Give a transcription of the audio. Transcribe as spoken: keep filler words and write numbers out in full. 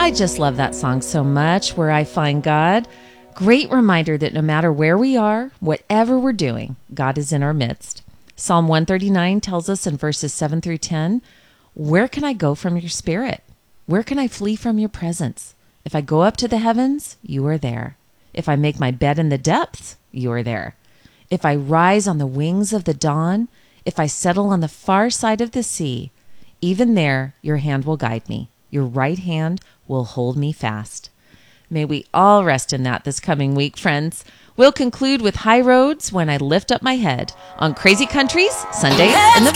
I just love that song so much, Where I Find God. Great reminder that no matter where we are, whatever we're doing, God is in our midst. Psalm one thirty-nine tells us in verses seven through ten, where can I go from your spirit? Where can I flee from your presence? If I go up to the heavens, you are there. If I make my bed in the depths, you are there. If I rise on the wings of the dawn, if I settle on the far side of the sea, even there your hand will guide me. Your right hand will hold me fast. May we all rest in that this coming week, friends. We'll conclude with High Roads, When I Lift Up My Head on Crazy Country's Sunday in the